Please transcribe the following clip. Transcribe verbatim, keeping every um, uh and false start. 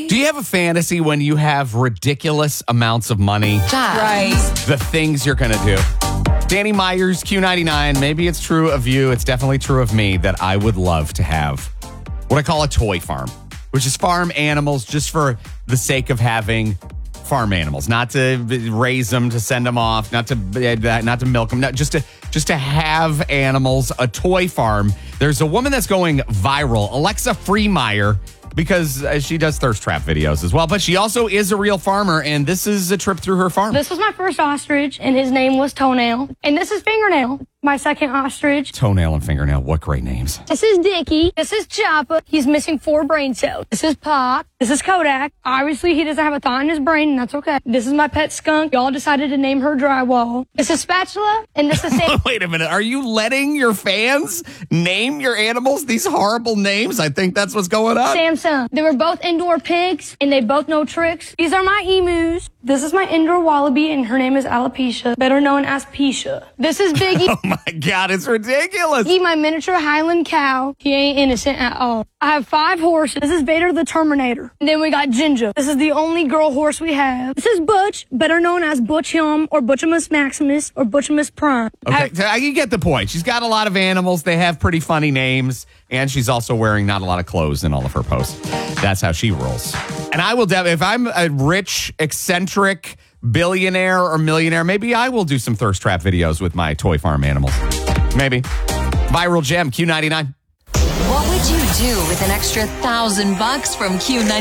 Do you have a fantasy when you have ridiculous amounts of money? Right. The things you're going to do. Danny Myers, Q ninety-nine. Maybe it's true of you. It's definitely true of me that I would love to have what I call a toy farm, which is farm animals just for the sake of having farm animals, not to raise them, to send them off, not to not to milk them, not just to just to have animals. A toy farm. There's a woman that's going viral, Alexa Freemeyer, because uh, she does thirst trap videos as well, but she also is a real farmer, and this is a trip through her farm. This was my first ostrich, and his name was Toenail. And this is Fingernail, my second ostrich. Toenail and Fingernail, what great names. This is Dickie. This is Choppa. He's missing four brain cells. This is Pop. This is Kodak. Obviously, he doesn't have a thought in his brain, and that's okay. This is my pet skunk. Y'all decided to name her Drywall. This is Spatula, and this is Sam. Wait a minute. Are you letting your fans name your animals these horrible names? I think that's what's going on. Samson. They were both indoor pigs, and they both know tricks. These are my emus. This is my indoor wallaby, and her name is Alopecia, better known as Pisha. This is Biggie. Oh my God, it's ridiculous. He, my miniature Highland cow. He ain't innocent at all. I have five horses. This is Vader the Terminator. And then we got Ginger. This is the only girl horse we have. This is Butch, better known as Butch Hum or Butchimus Maximus or Butchimus Prime. Okay, so you get the point. She's got a lot of animals. They have pretty funny names. And she's also wearing not a lot of clothes in all of her posts. That's how she rolls. And I will, def- if I'm a rich, eccentric billionaire or millionaire, maybe I will do some thirst trap videos with my toy farm animals. Maybe. Viral gem, Q ninety-nine. What would you do with an extra thousand bucks from Q ninety-nine?